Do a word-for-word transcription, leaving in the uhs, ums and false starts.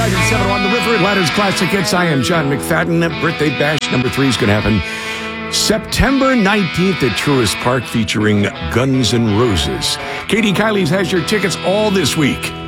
seven on the River Atlanta's Classic Hits. I am John McFadden. Birthday Bash number three is going to happen September nineteenth at Truist Park featuring Guns N' Roses. Katie Kiley's has your tickets all this week.